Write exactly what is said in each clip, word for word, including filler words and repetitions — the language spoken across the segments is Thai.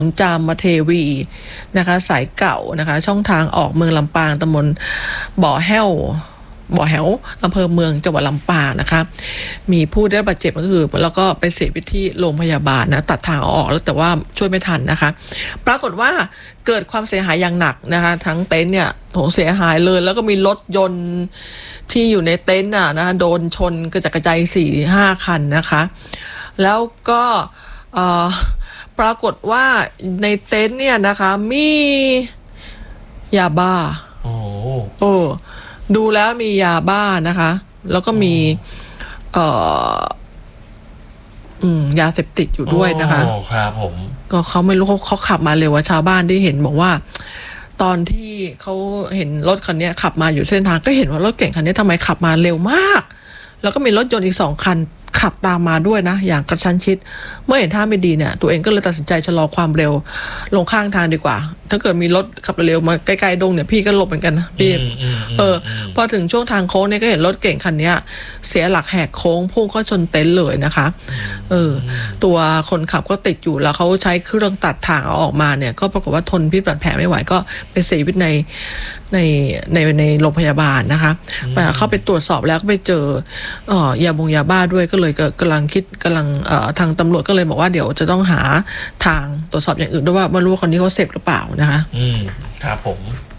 จามเทวีนะคะสายเก่านะคะช่องทางออกเมืองลำปางตำบลบ่อแห้วบ่อแหวอำเภอเมืองจังหวัดลำปางนะคะมีผู้ได้รับบาดเจ็บก็คือแล้วก็ไปเสียชีวิตที่โรงพยาบาลนะตัดทางออกแล้วแต่ว่าช่วยไม่ทันนะคะปรากฏว่าเกิดความเสียหายอย่างหนักนะคะทั้งเต็นท์เนี่ยโถเสียหายเลยแล้วก็มีรถยนต์ที่อยู่ในเต็นท์น่ะนะคะโดนชนกระจัดกระจายสี่ห้าคันนะคะแล้วก็เอ่อปรากฏว่าในเต็นท์เนี่ยนะคะมียาบ้าโอ้โอ้ดูแล้วมียาบ้านะคะแล้วก็มีเอ่ออืมยาเสพติดอยู่ด้วยนะคะโอ้ครับผมก็เขาไม่รู้เขาเขาขับมาเร็วว่าชาวบ้านที่เห็นบอกว่าตอนที่เขาเห็นรถคันนี้ขับมาอยู่เส้นทางก็เห็นว่ารถเก่งคันนี้ทำไมขับมาเร็วมากแล้วก็มีรถยนต์อีกสองคันขับตามมาด้วยนะอย่างกระชั้นชิดเมื่อเห็นท่าไม่ดีเนี่ยตัวเองก็เลยตัดสินใจชะลอความเร็วลงข้างทางดีกว่าถ้าเกิดมีรถขับเร็วมาใกล้ๆดงเนี่ยพี่ก็หลบเหมือนกันนะพี่เออพอถึงช่วงทางโค้งเนี่ยก็เห็นรถเก่งคันนี้เสียหลักแหกโค้งพุ่งเข้าชนเต็นท์เลยนะคะเออตัวคนขับก็ติดอยู่แล้วเขาใช้เครื่องตัดถ่างเอาออกมาเนี่ยก็ปรากฏว่าทนพิษบาดแผลไม่ไหวก็ไปเสียชีวิตในในในในโรงพยาบาลนะคะแต่เข้าไปตรวจสอบแล้วก็ไปเจอเอ่อยาบงยาบ้าด้วยก็เลยกำลังคิดกำลังเอ่อทางตำรวจก็เลยบอกว่าเดี๋ยวจะต้องหาทางตรวจสอบอย่างอื่นด้วยว่าไม่รู้ว่าคนนี้เขาเสพหรือเปล่านะคะอืมครับผม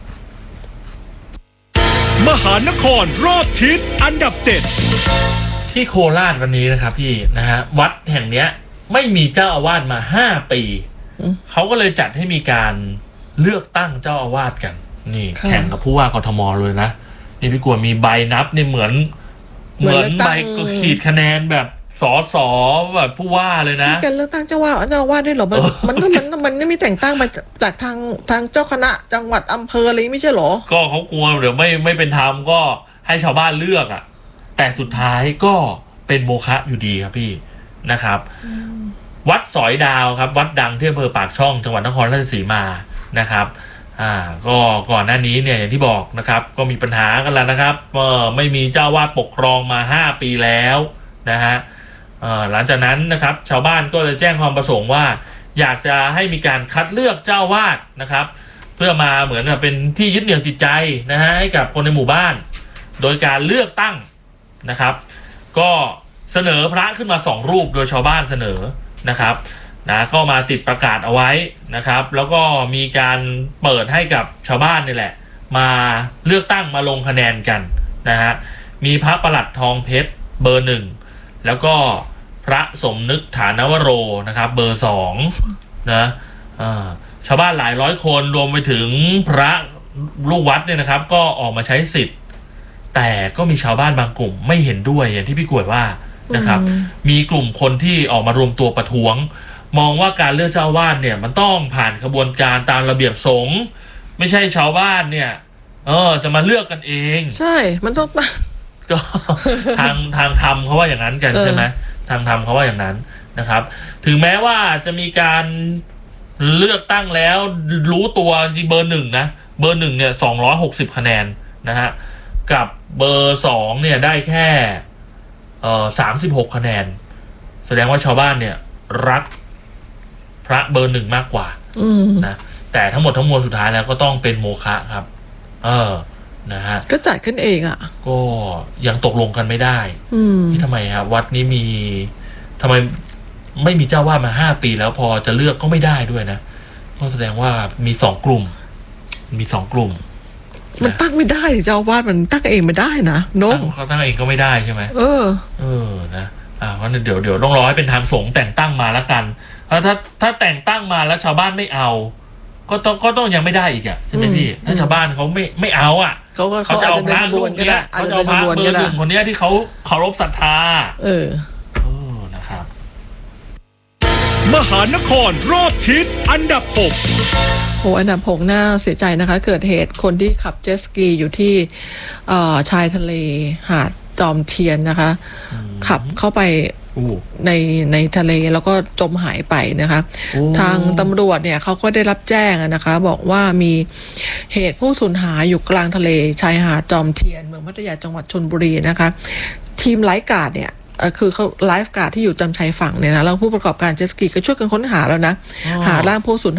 มหานครรอบทิศอันดับเจ็ดที่โคราชวันนี้นะครับพี่นะฮะวัดแห่งเนี้ยไม่มีเจ้าอาวาสมาห้าปีเขาก็เลยจัดให้มีการเลือกตั้งเจ้าอาวาสกันนี่แข่งกับผู้ว่ากทมเลยนะนี่พี่กวดมีใบนับนี่เหมือนเหมือนใบก็ขีดคะแนนแบบสอสอแบบผู้ว่าเลยนะการเลือกตั้งเจ้าว่าเจ้าอาวาสด้วยเหรอมันมันมันมันไม่มีแต่งตั้งมาจากทางทางเจ้าคณะจังหวัดอำเภออะไรไม่ใช่หรอก็เขากลัวเดี๋ยวไม่ไม่เป็นธรรมก็ให้ชาวบ้านเลือกอ่ะแต่สุดท้ายก็เป็นโมฆะอยู่ดีครับพี่นะครับวัดสอยดาวครับวัดดังที่อำเภอปากช่องจังหวัดนครราชสีมานะครับอ่าก็ก่อนหน้านี้เนี่ยอย่างที่บอกนะครับก็มีปัญหากันแล้วนะครับเอ่อไม่มีเจ้าวาดปกครองมาห้าปีแล้วนะฮะเอ่อหลังจากนั้นนะครับชาวบ้านก็เลยแจ้งความประสงค์ว่าอยากจะให้มีการคัดเลือกเจ้าวาดนะครับเพื่อมาเหมือนเป็นที่ยึดเหนี่ยวจิตใจนะฮะให้กับคนในหมู่บ้านโดยการเลือกตั้งนะครับก็เสนอพระขึ้นมาสองรูปโดยชาวบ้านเสนอนะครับนะก็มาติดประกาศเอาไว้นะครับแล้วก็มีการเปิดให้กับชาวบ้านนี่แหละมาเลือกตั้งมาลงคะแนนกันนะฮะมีพระประหลัดทองเพชรเบอร์หนึ่งแล้วก็พระสมนึกฐานวโรนะครับเบอร์สองนะชาวบ้านหลายร้อยคนรวมไปถึงพระลูกวัดเนี่ยนะครับก็ออกมาใช้สิทธิ์แต่ก็มีชาวบ้านบางกลุ่มไม่เห็นด้วยอย่างที่พี่กวดว่านะครับมีกลุ่มคนที่ออกมารวมตัวประท้วงมองว่าการเลือกเจ้าอาวาสเนี่ยมันต้องผ่านกระบวนการตามระเบียบสงฆ์ไม่ใช่ชาวบ้านเนี่ยเออจะมาเลือกกันเองใช่มันต้องก็ทางทางธรรมเขาว่าอย่างนั้นกันใช่ไหมทางธรรมเขาว่าอย่างนั้นนะครับถึงแม้ว่าจะมีการเลือกตั้งแล้วรู้ตัวจริงเบอร์หนึ่งนะเบอร์หนึ่งเนี่ยสองร้อยหกสิบคะแนนนะฮะกับเบอร์สองเนี่ยได้แค่เอ่อสามสิบหกคะแนนแสดงว่าชาวบ้านเนี่ยรักพระเบอร์หนึ่งมากกว่านะแต่ทั้งหมดทั้งมวลสุดท้ายแล้วก็ต้องเป็นโมฆะครับเออนะฮะก็จัดขึ้นเองอ่ะก็ยังตกลงกันไม่ได้นี่ทำไมครับวัดนี้มีทำไมไม่มีเจ้าวาดมาห้าปีแล้วพอจะเลือกก็ไม่ได้ด้วยนะก็แสดงว่ามีสองกลุ่มมีสองกลุ่มมันตั้งไม่ได้เจ้าวาดมันตั้งเองไม่ได้นะน้องเขาตั้งเองก็ไม่ได้ใช่ไหมเออเออนะอ่าเพราะเดี๋ยวเดี๋ยวต้องรอให้เป็นทางสงฆ์แต่งตั้งมาแล้วกันถ้าถ้าถ้าแต่งตั้งมาแล้วชาวบ้านไม่เอาก็ต้องก็ต้องยังไม่ได้อีกอ่ะใช่ไหมพี่ถ้าชาวบ้านเขาไม่ไม่เอาอ่ะเขาก็เขาจะเอาพระรูปนี้เขาจะเอาพระเบอร์หนึ่งคนนี้ที่เขาเคารพศรัทธาเออเออนะครับมหานครรอบทิศอันดับหกโอ้อันดับหกน่าเสียใจนะคะเกิดเหตุคนที่ขับเจ็ตสกีอยู่ที่ชายทะเลหาดจอมเทียนนะคะขับเข้าไปในในทะเลแล้วก็จมหายไปนะคะทางตำรวจเนี่ยเขาก็ได้รับแจ้งนะคะบอกว่ามีเหตุผู้สูญหายอยู่กลางทะเลชายหาดจอมเทียนเมืองพัทยาจังหวัดชลบุรีนะคะทีมไลฟ์การ์ดเนี่ยคือเขาไลฟ์การ์ดที่อยู่ตามชายฝั่งเนี่ยนะแล้วผู้ประกอบการเจ็ตสกีก็ช่วยกันค้นหาแล้วนะหาร่างผู้สูญ